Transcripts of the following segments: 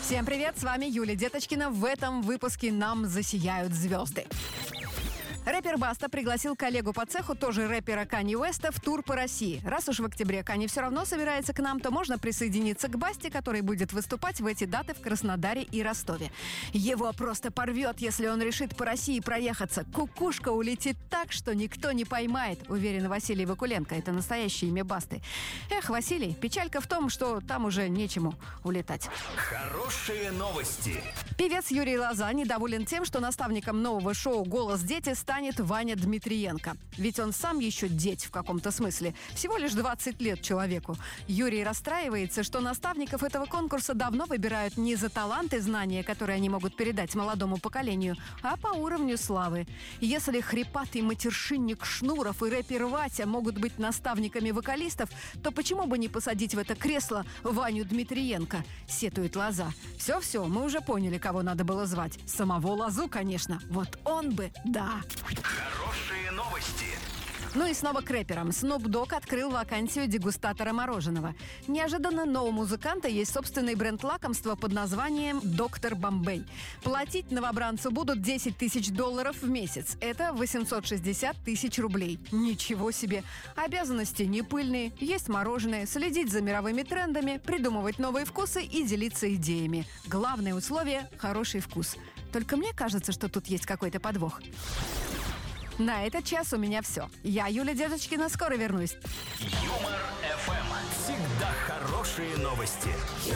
Всем привет, с вами Юлия Деточкина. В этом выпуске нам засияют звезды. Рэпер Баста пригласил коллегу по цеху, тоже рэпера Канье Уэста, в тур по России. Раз уж в октябре Канье все равно собирается к нам, то можно присоединиться к Басте, который будет выступать в эти даты в Краснодаре и Ростове. Его просто порвет, если он решит по России проехаться. Кукушка улетит так, что никто не поймает, уверен Василий Вакуленко. Это настоящее имя Басты. Эх, Василий, печалька в том, что там уже нечему улетать. Хорошие новости. Певец Юрий Лоза недоволен тем, что наставником нового шоу «Голос дети» станет Ваня Дмитриенко. Ведь он сам еще деть в каком-то смысле. Всего лишь 20 лет человеку. Юрий расстраивается, что наставников этого конкурса давно выбирают не за талант и знания, которые они могут передать молодому поколению, а по уровню славы. Если хрипатый матершинник Шнуров и рэпер Ватя могут быть наставниками вокалистов, то почему бы не посадить в это кресло Ваню Дмитриенко, сетует Лоза. Все, мы уже поняли, кого надо было звать. Самого Лозу, конечно. Вот он бы, да. Хорошие новости. Ну и снова к рэперам. Snoop Dogg открыл вакансию дегустатора мороженого. Неожиданно, но у музыканта есть собственный бренд лакомства под названием «Доктор Бомбей». Платить новобранцу будут $10 тысяч в месяц. Это 860 тысяч рублей. Ничего себе! Обязанности не пыльные, есть мороженое, следить за мировыми трендами, придумывать новые вкусы и делиться идеями. Главное условие – хороший вкус. Только мне кажется, что тут есть какой-то подвох. На этот час у меня все. Я, Юлия Деточкина, скоро вернусь. Юмор ФМ. Всегда хорошие новости.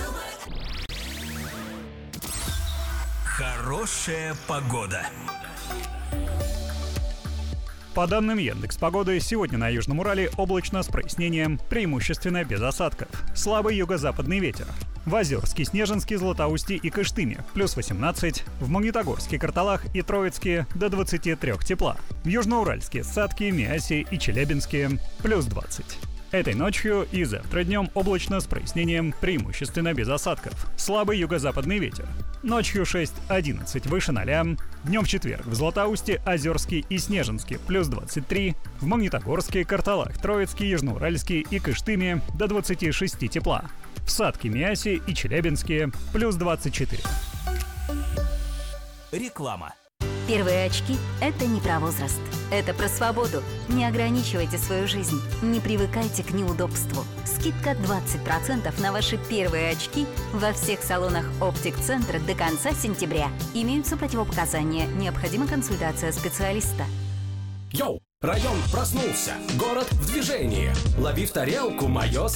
Хорошая погода. По данным Яндекс.Погоды, сегодня на Южном Урале облачно с прояснением, преимущественно без осадков. Слабый юго-западный ветер. В Озерске, Снежинске, Златоусте и Кыштыме – плюс 18, в Магнитогорске, Карталах и Троицке – до 23 тепла. В Южноуральске, Сатке, Миасе и Челябинске – плюс 20. Этой ночью и завтра днем облачно с прояснением, преимущественно без осадков. Слабый юго-западный ветер. Ночью 6-11 выше 0. Днем в четверг в Златоусте, Озерске и Снежинске плюс 23. В Магнитогорске, Карталах, Троицке, Южноуральске и Кыштыме до 26 тепла. В Сатке, Миасе и Челябинске плюс 24. Реклама. Первые очки – это не про возраст. Это про свободу. Не ограничивайте свою жизнь. Не привыкайте к неудобству. Скидка 20% на ваши первые очки во всех салонах оптик-центра до конца сентября. Имеются противопоказания. Необходима консультация специалиста. Йоу! Район проснулся, город в движении. Лови в тарелку мое